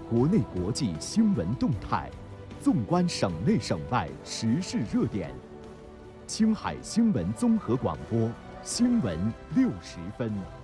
国内国际新闻动态，纵观省内省外时事热点。青海新闻综合广播，新闻60分。